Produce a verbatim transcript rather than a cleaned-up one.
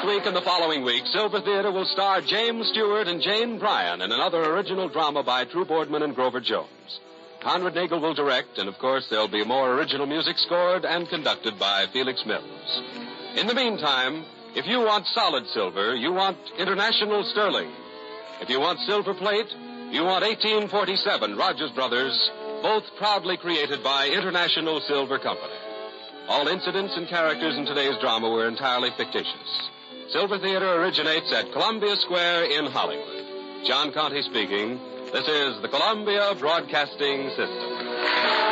Next week and the following week, Silver Theater will star James Stewart and Jane Bryan in another original drama by True Boardman and Grover Jones. Conrad Nagel will direct, and of course there'll be more original music scored and conducted by Felix Mills. In the meantime, if you want solid silver, you want International Sterling. If you want silver plate, you want eighteen forty-seven Rogers Brothers, both proudly created by International Silver Company. All incidents and characters in today's drama were entirely fictitious. Silver Theater originates at Columbia Square in Hollywood. John Conte speaking. This is the Columbia Broadcasting System.